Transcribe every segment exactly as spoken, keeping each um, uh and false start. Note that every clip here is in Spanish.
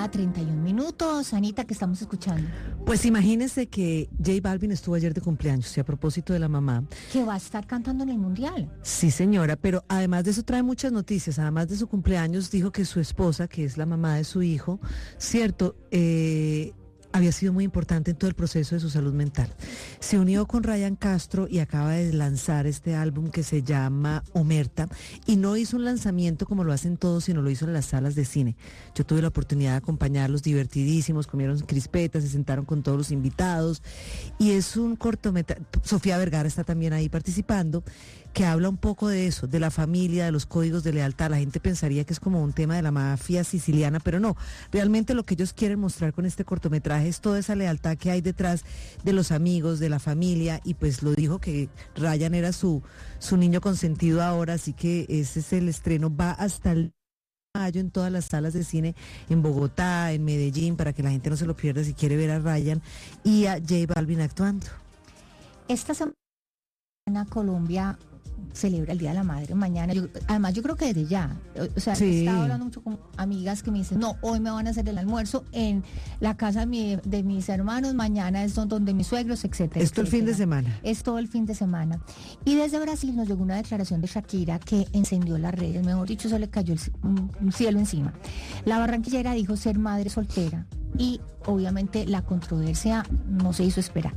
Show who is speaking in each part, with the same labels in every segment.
Speaker 1: mañana, treinta y un minutos. Anita, ¿qué estamos escuchando?
Speaker 2: Pues imagínense que J Balvin estuvo ayer de cumpleaños y a propósito de la mamá.
Speaker 1: Que va a estar cantando en el Mundial.
Speaker 2: Sí, señora, pero además de eso trae muchas noticias. Además de su cumpleaños, dijo que su esposa, que es la mamá de su hijo, cierto, eh... había sido muy importante en todo el proceso de su salud mental. Se unió con Ryan Castro y acaba de lanzar este álbum que se llama Omerta, y no hizo un lanzamiento como lo hacen todos, sino lo hizo en las salas de cine. Yo tuve la oportunidad de acompañarlos, divertidísimos, comieron crispetas, se sentaron con todos los invitados, y es un cortometraje. Sofía Vergara está también ahí participando, que habla un poco de eso, de la familia, de los códigos de lealtad. La gente pensaría que es como un tema de la mafia siciliana, pero no. Realmente lo que ellos quieren mostrar con este cortometraje es toda esa lealtad que hay detrás de los amigos, de la familia, y pues lo dijo que Ryan era su, su niño consentido ahora, así que ese es el estreno, va hasta el mayo en todas las salas de cine en Bogotá, en Medellín, para que la gente no se lo pierda si quiere ver a Ryan y a J Balvin actuando.
Speaker 1: Esta semana Colombia celebra el Día de la Madre mañana. Yo, además, yo creo que desde ya, o sea, sí. He estado hablando mucho con amigas que me dicen, no, hoy me van a hacer el almuerzo en la casa de, mi, de mis hermanos, mañana es donde, donde mis suegros, etcétera.
Speaker 2: Es todo el fin de semana.
Speaker 1: Es todo el fin de semana. Y desde Brasil nos llegó una declaración de Shakira que encendió las redes, mejor dicho, se le cayó el, un cielo encima. La barranquillera dijo ser madre soltera y obviamente la controversia no se hizo esperar.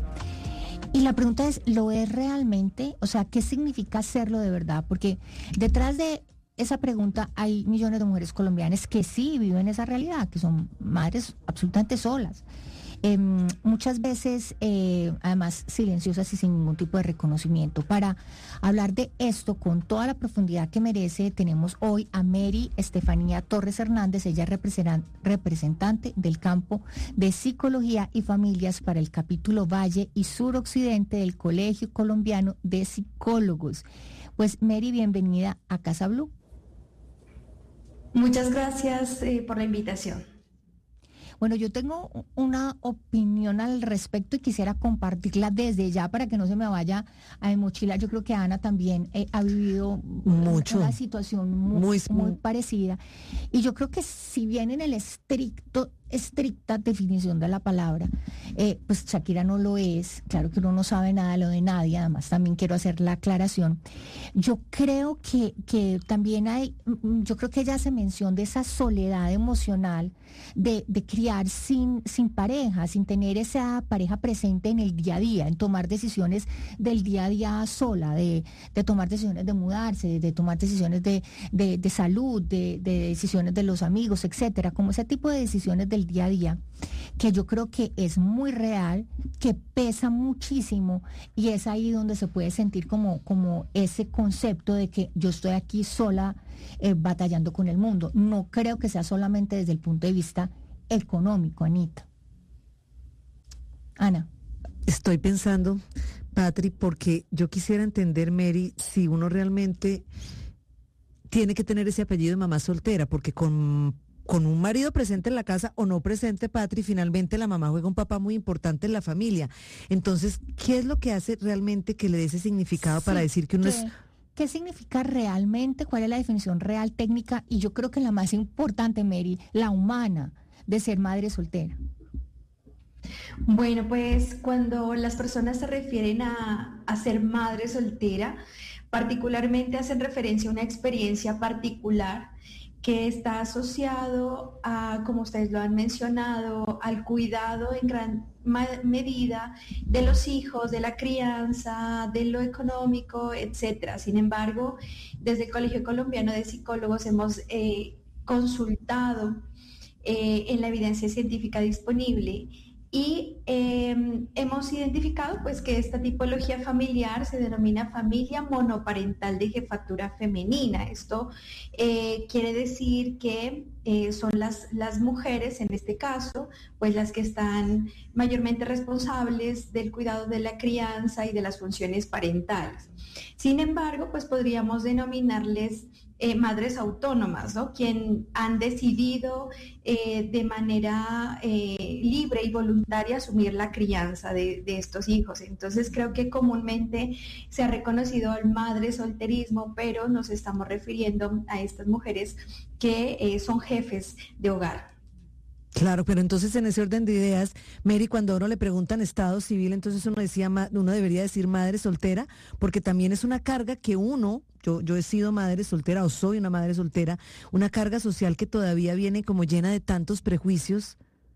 Speaker 1: Y la pregunta es, ¿lo es realmente? O sea, ¿qué significa serlo de verdad? Porque detrás de esa pregunta hay millones de mujeres colombianas que sí viven esa realidad, que son madres absolutamente solas. Eh, muchas veces, eh, además, silenciosas y sin ningún tipo de reconocimiento. Para hablar de esto con toda la profundidad que merece, tenemos hoy a Mary Estefanía Torres Hernández. Ella es representan- representante del campo de Psicología y Familias para el capítulo Valle y Suroccidente del Colegio Colombiano de Psicólogos. Pues Mary, bienvenida a Casa Blue.
Speaker 3: Muchas gracias eh, por la invitación.
Speaker 1: Bueno, yo tengo una opinión al respecto y quisiera compartirla desde ya para que no se me vaya a mochila. Yo creo que Ana también eh, ha vivido
Speaker 2: Mucho.
Speaker 1: una situación muy, muy, muy parecida. Y yo creo que si bien en el estricto estricta definición de la palabra, eh, pues Shakira no lo es, claro que uno no sabe nada de lo de nadie, además también quiero hacer la aclaración. Yo creo que, que también hay, yo creo que ella hace mención de esa soledad emocional de, de criar sin, sin pareja, sin tener esa pareja presente en el día a día, en tomar decisiones del día a día sola, de, de tomar decisiones de mudarse, de tomar decisiones de, de, de salud, de, de decisiones de los amigos, etcétera, como ese tipo de decisiones del día a día, que yo creo que es muy real, que pesa muchísimo, y es ahí donde se puede sentir como, como ese concepto de que yo estoy aquí sola eh, batallando con el mundo. No creo que sea solamente desde el punto de vista económico, Anita. Ana.
Speaker 2: Estoy pensando, Patri, porque yo quisiera entender, Mary, si uno realmente tiene que tener ese apellido de mamá soltera, porque con con un marido presente en la casa o no presente, Patri, finalmente la mamá juega un papel muy importante en la familia. Entonces, ¿qué es lo que hace realmente que le dé ese significado sí, para decir que uno
Speaker 1: ¿qué,
Speaker 2: es...
Speaker 1: ¿Qué significa realmente? ¿Cuál es la definición real técnica? Y yo creo que la más importante, Mary, la humana, de ser madre soltera.
Speaker 3: Bueno, pues cuando las personas se refieren a, a ser madre soltera, particularmente hacen referencia a una experiencia particular que está asociado a, como ustedes lo han mencionado, al cuidado en gran medida de los hijos, de la crianza, de lo económico, etcétera. Sin embargo, desde el Colegio Colombiano de Psicólogos hemos eh, consultado eh, en la evidencia científica disponible y eh, hemos identificado pues que esta tipología familiar se denomina familia monoparental de jefatura femenina. Esto eh, quiere decir que eh, son las, las mujeres, en este caso, pues las que están mayormente responsables del cuidado de la crianza y de las funciones parentales. Sin embargo, pues podríamos denominarles Eh, madres autónomas, ¿no? Quien han decidido eh, de manera eh, libre y voluntaria asumir la crianza de, de estos hijos. Entonces creo que comúnmente se ha reconocido el madre solterismo, pero nos estamos refiriendo a estas mujeres que eh, son jefes de hogar.
Speaker 2: Claro, pero entonces en ese orden de ideas, Mary, cuando a uno le preguntan estado civil, entonces uno decía, ma- uno debería decir madre soltera, porque también es una carga que uno, yo, yo he sido madre soltera o soy una madre soltera, una carga social que todavía viene como llena de tantos prejuicios.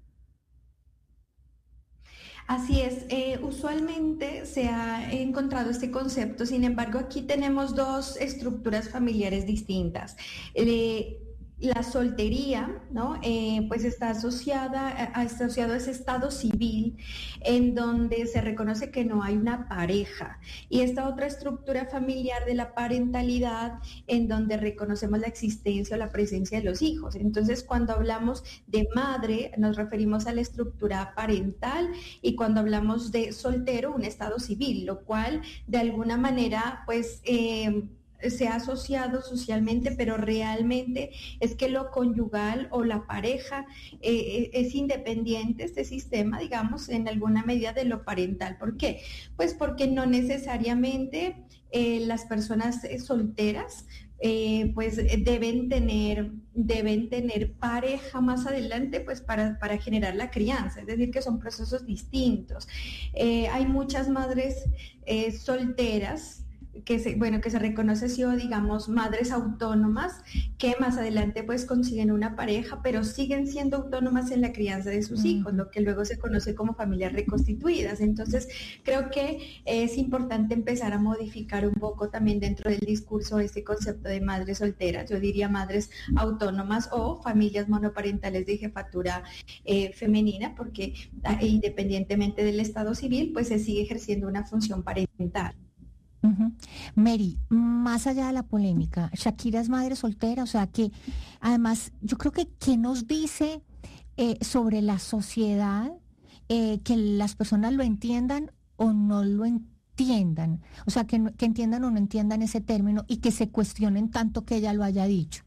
Speaker 3: Así es, eh, usualmente se ha encontrado este concepto, sin embargo, aquí tenemos dos estructuras familiares distintas. Eh, la soltería, ¿no? Eh, pues está asociada, a- asociado a ese estado civil en donde se reconoce que no hay una pareja. Y esta otra estructura familiar de la parentalidad en donde reconocemos la existencia o la presencia de los hijos. Entonces, cuando hablamos de madre, nos referimos a la estructura parental y cuando hablamos de soltero, un estado civil, lo cual de alguna manera, pues... Eh, se ha asociado socialmente, pero realmente es que lo conyugal o la pareja eh, es independiente, este sistema, digamos, en alguna medida de lo parental. ¿Por qué? Pues porque no necesariamente eh, las personas eh, solteras eh, pues deben tener, deben tener pareja más adelante pues para, para generar la crianza, es decir, que son procesos distintos. Eh, hay muchas madres eh, solteras que se, bueno, que se reconoce si o digamos madres autónomas que más adelante pues consiguen una pareja, pero siguen siendo autónomas en la crianza de sus hijos, lo que luego se conoce como familias reconstituidas. Entonces, creo que es importante empezar a modificar un poco también dentro del discurso este concepto de madres solteras, yo diría madres autónomas o familias monoparentales de jefatura eh, femenina, porque eh, independientemente del estado civil, pues se sigue ejerciendo una función parental.
Speaker 1: Ujú. Mary, más allá de la polémica, Shakira es madre soltera, o sea que además yo creo que ¿qué nos dice eh, sobre la sociedad eh, que las personas lo entiendan o no lo entiendan? O sea, que, no- que entiendan o no entiendan ese término y que se cuestionen tanto que ella lo haya dicho.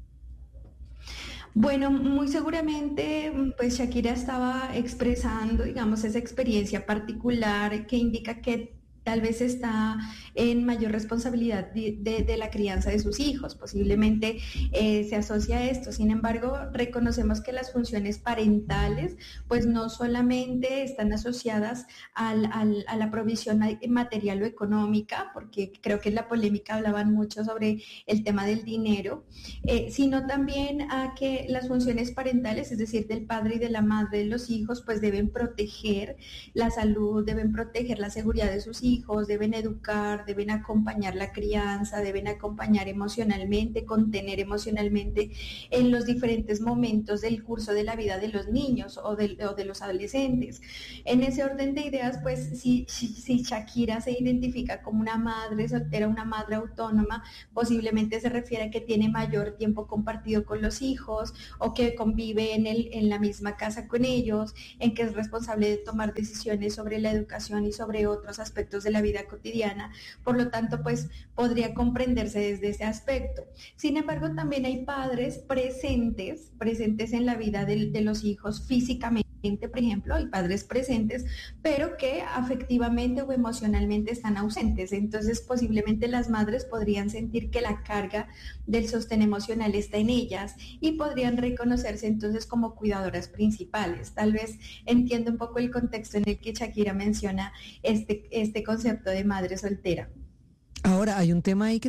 Speaker 3: Bueno, muy seguramente, mm, pues Shakira estaba expresando, digamos, esa experiencia particular que indica que tal vez está en mayor responsabilidad de, de- de la crianza de sus hijos. Posiblemente eh, se asocia a esto. Sin embargo, reconocemos que las funciones parentales, pues no solamente están asociadas al- al- a la provisión material o económica, porque creo que en la polémica hablaban mucho sobre el tema del dinero, eh, sino también a que las funciones parentales, es decir, del padre y de la madre de los hijos, pues deben proteger la salud, deben proteger la seguridad de sus hijos, deben educar, deben acompañar la crianza, deben acompañar emocionalmente, contener emocionalmente en los diferentes momentos del curso de la vida de los niños o de, o de los adolescentes. En ese orden de ideas, pues si, si, si Shakira se identifica como una madre soltera, una madre autónoma, posiblemente se refiere a que tiene mayor tiempo compartido con los hijos o que convive en, el, en la misma casa con ellos, en que es responsable de tomar decisiones sobre la educación y sobre otros aspectos de la vida cotidiana. Por lo tanto, pues podría comprenderse desde ese aspecto. Sin embargo, también hay padres presentes, presentes en la vida de, de los hijos físicamente, por ejemplo, hay padres presentes, pero que afectivamente o emocionalmente están ausentes. Entonces, posiblemente las madres podrían sentir que la carga del sostén emocional está en ellas y podrían reconocerse entonces como cuidadoras principales. Tal vez entiendo un poco el contexto en el que Shakira menciona este, este concepto de madre soltera.
Speaker 2: Ahora, hay un tema ahí que